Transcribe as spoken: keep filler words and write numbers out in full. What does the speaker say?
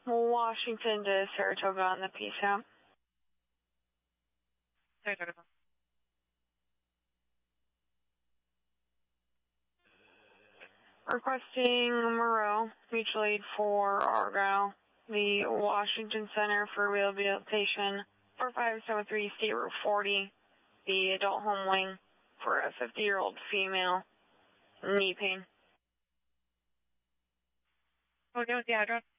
Washington to Saratoga on the P S A P. Saratoga. Requesting Moreau, mutual aid for Argyle, the Washington Center for Rehabilitation, four five seven three State Route forty, the adult home wing for a fifty-year-old female, knee pain. Okay, what's the address?